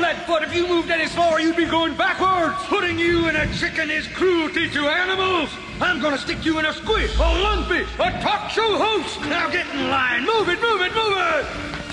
Leadfoot, if you moved any slower, you'd be going backwards. Putting you in a chicken is cruelty to animals. I'm gonna stick you in a squid, a lumpy, a talk show host. Now get in line. Move it, move it, move it.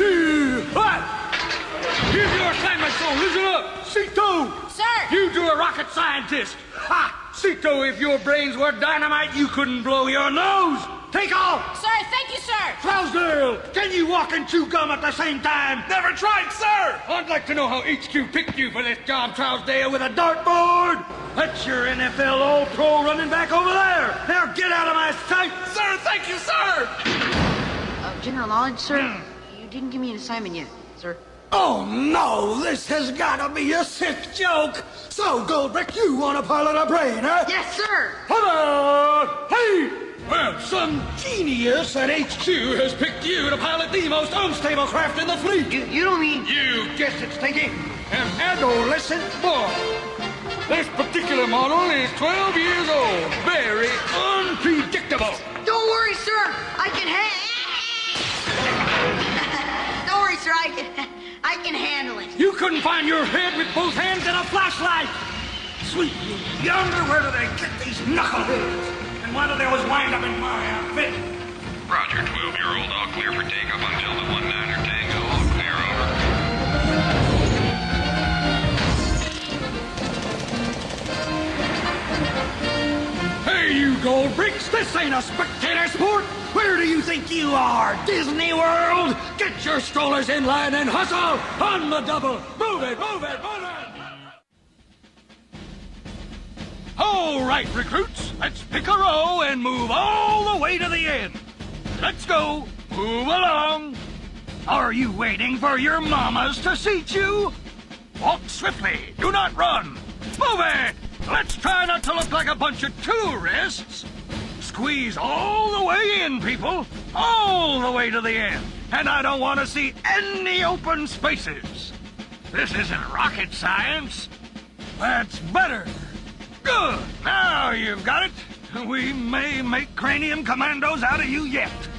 Here's your assignment, so listen up. Cito! Sir! You do a rocket scientist. Ha! Cito, if your brains were dynamite, you couldn't blow your nose. Take off! Sir, thank you, sir! Trousdale, can you walk and chew gum at the same time? Never tried, sir! I'd like to know how HQ picked you for this job, Trousdale, with a dartboard. That's your NFL All-Pro running back over there. Now get out of my sight. Sir, thank you, sir! General knowledge, sir? You didn't give me an assignment yet, sir. Oh, no, this has got to be a sick joke. So, Goldbrick, you want to pilot a brain, huh? Yes, sir! Hello! Hey! Well, some genius at HQ has picked you to pilot the most unstable craft in the fleet. You don't mean... You guessed it, Stinky. An adolescent boy. This particular model is 12 years old. Very unpredictable. Don't worry, sir. I can Don't worry, sir. I can handle it. You couldn't find your head with both hands and a flashlight. Sweet yonder, where do they get these knuckleheads? And why do they always wind up in my outfit? Roger, 12-year-old. All clear for takeoff until the 19er Tango. All clear, over. Hey, you Goldbricks, this ain't a spectator sport. Where do you think you are, Disney World? Get your strollers in line and hustle on the double. Move it, move it, move it. All right, recruits, let's pick a row and move all the way to the end. Let's go. Move along. Are you waiting for your mamas to seat you? Walk swiftly. Do not run. Move it. Let's try not to look like a bunch of tourists. Squeeze all the way in, people. All the way to the end. And I don't want to see any open spaces. This isn't rocket science. That's better. Good. Now you've got it. We may make cranium commandos out of you yet.